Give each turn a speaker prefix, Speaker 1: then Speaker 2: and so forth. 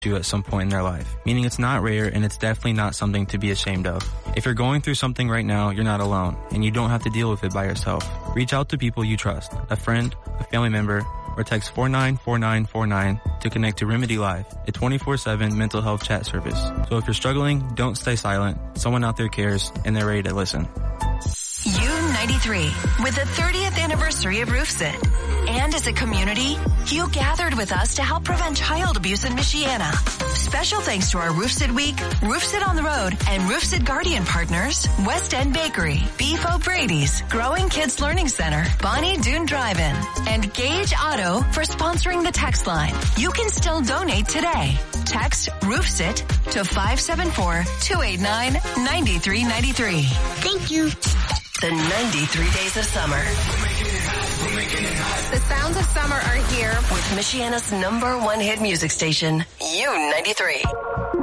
Speaker 1: you at some point in their life, meaning it's not rare and it's definitely not something to be ashamed of. If you're going through something right now, you're not alone, and you don't have to deal with it by yourself. Reach out to people you trust, a friend, a family member, or text 494949 to connect to Remedy Live, a 24/7 mental health chat service. So if you're struggling, don't stay silent. Someone out there cares, and they're ready to listen.
Speaker 2: U93, with the 30th anniversary of RoofSit. And as a community, you gathered with us to help prevent child abuse in Michiana. Special thanks to our RoofSit Week, RoofSit on the Road, and RoofSit Guardian partners, West End Bakery, Beef O'Brady's, Growing Kids Learning Center, Bonnie Doon Drive-In, and Gage Auto for sponsoring the text line. You can still donate today. Text RoofSit to 574-289-9393.
Speaker 3: Thank you.
Speaker 2: The 93 days of summer.
Speaker 4: The sounds of summer are here
Speaker 2: with Michiana's #1 hit music station, U93.